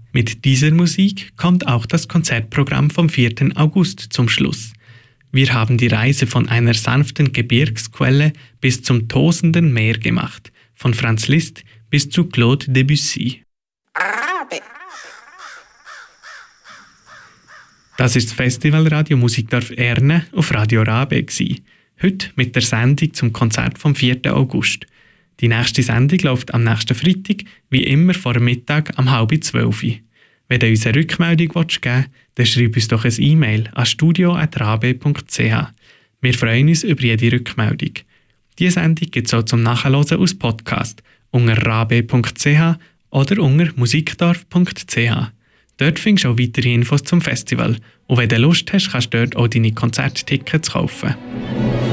Mit dieser Musik kommt auch das Konzertprogramm vom 4. August zum Schluss. Wir haben die Reise von einer sanften Gebirgsquelle bis zum tosenden Meer gemacht, von Franz Liszt bis zu Claude Debussy. Das ist das Festivalradio Musikdorf Erne auf Radio Rabe gsi. Heute mit der Sendung zum Konzert vom 4. August. Die nächste Sendung läuft am nächsten Freitag, wie immer vor Mittag um 11:30. Wenn du uns eine Rückmeldung geben willst, dann schreib uns doch ein E-Mail an studio@rabe.ch. Wir freuen uns über jede Rückmeldung. Diese Sendung gibt es auch zum Nachhören als Podcast unter rabe.ch oder unter musikdorf.ch. Dort findest du auch weitere Infos zum Festival. Und wenn du Lust hast, kannst du dort auch deine Konzerttickets kaufen.